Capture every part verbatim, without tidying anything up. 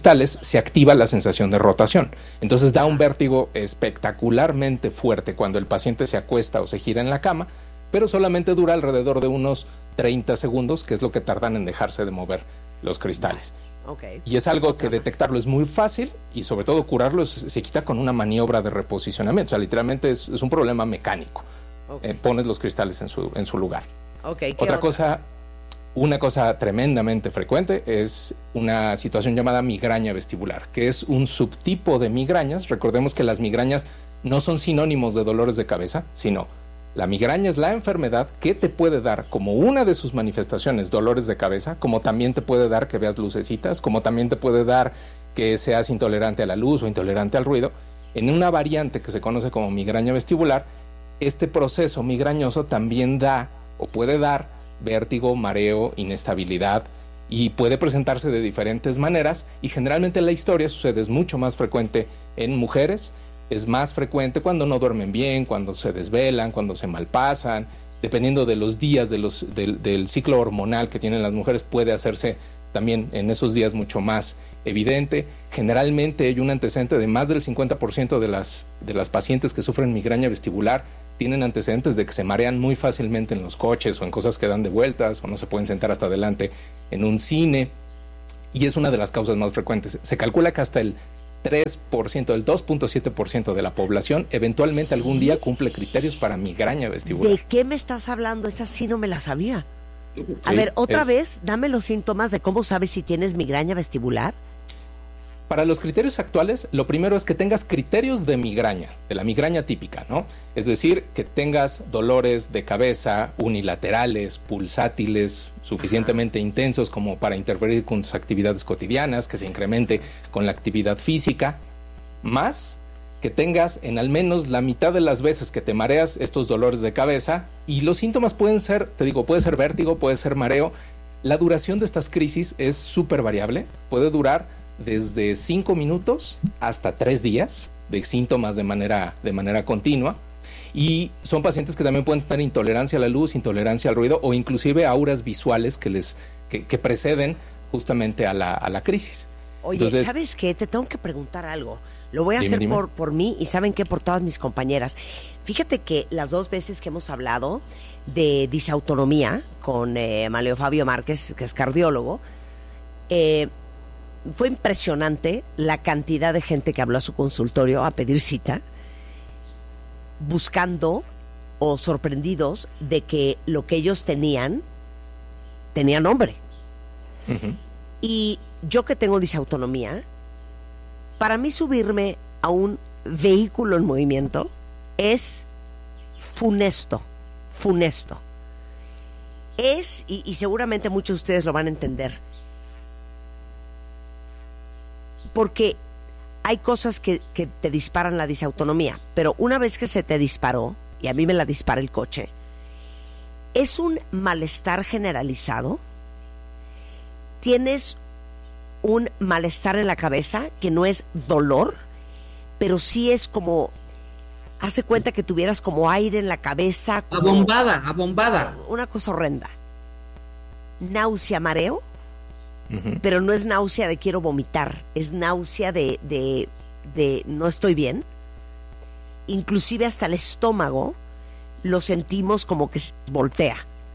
cristales se activa la sensación de rotación. Entonces da un vértigo espectacularmente fuerte cuando el paciente se acuesta o se gira en la cama, pero solamente dura alrededor de unos treinta segundos, que es lo que tardan en dejarse de mover los cristales. Okay. Y es algo que detectarlo es muy fácil y sobre todo curarlo es, se quita con una maniobra de reposicionamiento. O sea, literalmente es, es un problema mecánico. Okay. Eh, pones los cristales en su, en su lugar. Okay, otra, otra cosa, una cosa tremendamente frecuente es una situación llamada migraña vestibular, que es un subtipo de migrañas. Recordemos que las migrañas no son sinónimos de dolores de cabeza, sino la migraña es la enfermedad que te puede dar como una de sus manifestaciones dolores de cabeza, como también te puede dar que veas lucecitas, como también te puede dar que seas intolerante a la luz o intolerante al ruido. En una variante que se conoce como migraña vestibular, este proceso migrañoso también da o puede dar vértigo, mareo, inestabilidad y puede presentarse de diferentes maneras y generalmente en la historia sucede, es mucho más frecuente en mujeres. Es más frecuente cuando no duermen bien, cuando se desvelan, cuando se malpasan, dependiendo de los días de los, del, del ciclo hormonal que tienen las mujeres, puede hacerse también en esos días mucho más evidente. Generalmente hay un antecedente de más del cincuenta por ciento de las, de las pacientes que sufren migraña vestibular tienen antecedentes de que se marean muy fácilmente en los coches o en cosas que dan de vueltas o no se pueden sentar hasta adelante en un cine, y es una de las causas más frecuentes. Se calcula que hasta el tres por ciento, el dos punto siete por ciento de la población eventualmente algún día cumple criterios para migraña vestibular. ¿De qué me estás hablando? Esa sí no me la sabía. A Sí, ver, otra es... vez, dame los síntomas de cómo sabes si tienes migraña vestibular. Para los criterios actuales, lo primero es que tengas criterios de migraña, de la migraña típica, ¿no? Es decir, que tengas dolores de cabeza unilaterales, pulsátiles, suficientemente Ajá. intensos como para interferir con tus actividades cotidianas, que se incremente con la actividad física, más que tengas en al menos la mitad de las veces que te mareas estos dolores de cabeza, y los síntomas pueden ser, te digo, puede ser vértigo, puede ser mareo. La duración de estas crisis es súper variable, puede durar desde cinco minutos hasta tres días de síntomas de manera, de manera continua, y son pacientes que también pueden tener intolerancia a la luz, intolerancia al ruido o inclusive auras visuales que les que, que preceden justamente a la, a la crisis. Oye, Entonces, ¿sabes qué? Te tengo que preguntar algo. Lo voy a dime, hacer dime. Por, por mí y ¿saben qué? Por todas mis compañeras. Fíjate que las dos veces que hemos hablado de disautonomía con eh, Manlio Fabio Márquez, que es cardiólogo, eh, fue impresionante la cantidad de gente que habló a su consultorio a pedir cita, buscando o sorprendidos de que lo que ellos tenían tenía nombre. Uh-huh. Y yo que tengo disautonomía, para mí subirme a un vehículo en movimiento es funesto, funesto. Es, y, y seguramente muchos de ustedes lo van a entender, porque hay cosas que, que te disparan la disautonomía, pero una vez que se te disparó, y a mí me la dispara el coche, es un malestar generalizado. Tienes un malestar en la cabeza que no es dolor, pero sí es como, hace cuenta que tuvieras como aire en la cabeza, como abombada, abombada, una cosa horrenda. Náusea, mareo. Uh-huh. Pero no es náusea de quiero vomitar, es náusea de, de, de no estoy bien. Inclusive hasta el estómago lo sentimos como que se voltea.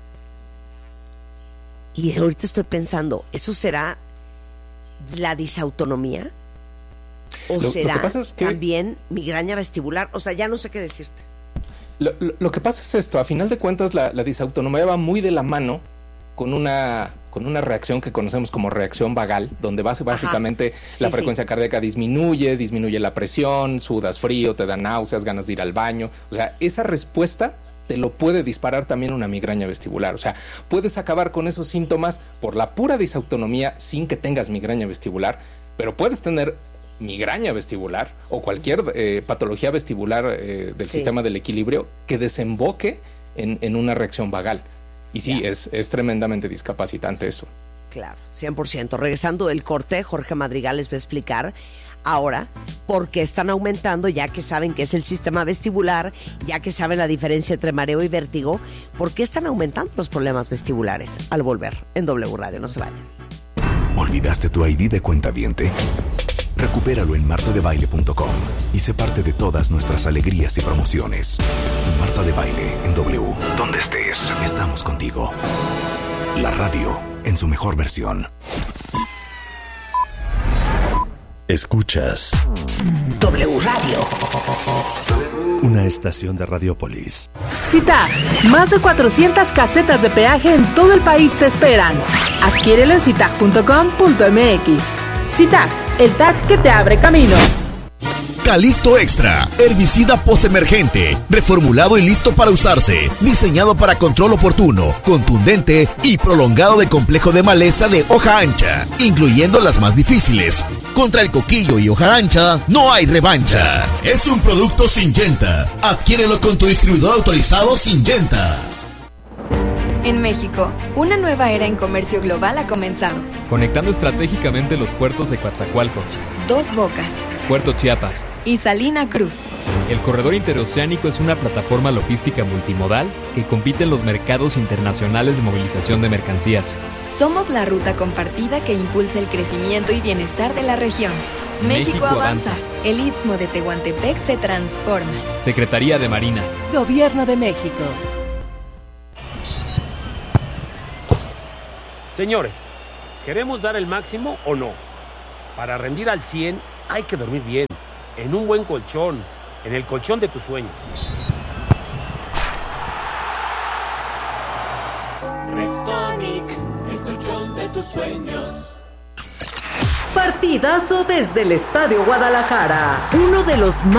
Y ahorita estoy pensando, ¿eso será la disautonomía? ¿O lo, será lo que pasa es que... también migraña vestibular? O sea, ya no sé qué decirte. Lo, lo, lo que pasa es esto, a final de cuentas la, la disautonomía va muy de la mano con una... con una reacción que conocemos como reacción vagal, donde base, básicamente sí, la frecuencia sí. cardíaca disminuye, disminuye la presión, sudas frío, te da náuseas, ganas de ir al baño. O sea, esa respuesta te lo puede disparar también una migraña vestibular. O sea, puedes acabar con esos síntomas por la pura disautonomía sin que tengas migraña vestibular, pero puedes tener migraña vestibular o cualquier eh, patología vestibular eh, del sí. sistema del equilibrio que desemboque en, en una reacción vagal. Y sí, es, es tremendamente discapacitante eso. Claro, cien por ciento. Regresando del corte, Jorge Madrigal les va a explicar ahora por qué están aumentando, ya que saben que es el sistema vestibular, ya que saben la diferencia entre mareo y vértigo, por qué están aumentando los problemas vestibulares al volver en W Radio. No se vayan. ¿Olvidaste tu I D de cuentaviente? Recupéralo en marta de baile punto com y sé parte de todas nuestras alegrías y promociones. Marta de Baile en W. Donde estés, estamos contigo. La radio en su mejor versión. Escuchas W Radio. Una estación de Radiopolis. CITAG, más de cuatrocientas casetas de peaje en todo el país te esperan. Adquiérelo en citag punto com punto m x. CITAG, el tag que te abre camino. Calisto Extra, herbicida postemergente, reformulado y listo para usarse, diseñado para control oportuno, contundente y prolongado de complejo de maleza de hoja ancha, incluyendo las más difíciles. Contra el coquillo y hoja ancha, no hay revancha. Es un producto Syngenta. Adquiérelo con tu distribuidor autorizado Syngenta. En México, una nueva era en comercio global ha comenzado. Conectando estratégicamente los puertos de Coatzacoalcos, Dos Bocas Puerto Chiapas y Salina Cruz. El corredor interoceánico es una plataforma logística multimodal que compite en los mercados internacionales de movilización de mercancías. Somos la ruta compartida que impulsa el crecimiento y bienestar de la región. México, México avanza. avanza. El Istmo de Tehuantepec se transforma. Secretaría de Marina. Gobierno de México. Señores, ¿queremos dar el máximo o no? Para rendir al cien hay que dormir bien, en un buen colchón, en el colchón de tus sueños. Restonic, el colchón de tus sueños. Partidazo desde el Estadio Guadalajara, uno de los más